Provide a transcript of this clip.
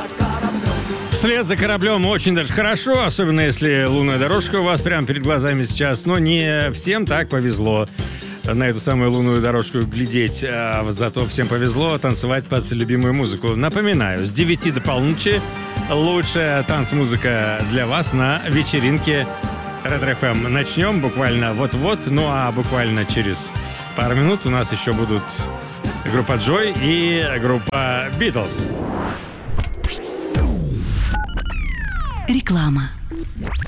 Вслед за кораблем очень даже хорошо, особенно если лунная дорожка у вас прямо перед глазами сейчас. Но не всем так повезло на эту самую лунную дорожку глядеть. Зато всем повезло танцевать под любимую музыку. Напоминаю, с 9 до полуночи лучшая танцмузыка для вас на вечеринке Ретро-ФМ. Начнем буквально вот-вот, ну а буквально через пару минут у нас еще будут группа Joy и группа Beatles. Реклама.